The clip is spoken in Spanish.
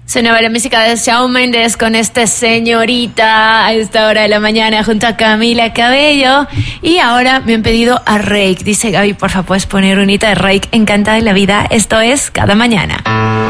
Sonaba la música de Shawn Mendes con esta señorita a esta hora de la mañana junto a Camila Cabello. Y ahora me han pedido a Rake. Dice Gaby, porfa, ¿puedes poner unita de Rake? Encantada de la vida. Esto es Cada Mañana.